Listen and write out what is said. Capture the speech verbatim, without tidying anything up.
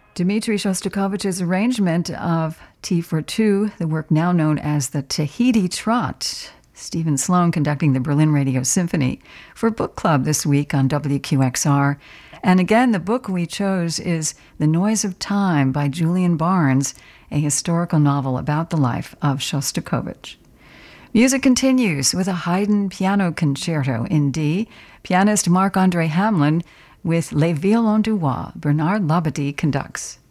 Dmitri Shostakovich's arrangement of Tea for Two, the work now known as the Tahiti Trot. Stephen Sloan conducting the Berlin Radio Symphony for Book Club this week on W Q X R. And again, the book we chose is The Noise of Time by Julian Barnes, a historical novel about the life of Shostakovich. Music continues with a Haydn piano concerto in D. Pianist Marc-André Hamelin with Les Violons du Roi. Bernard Labadie conducts.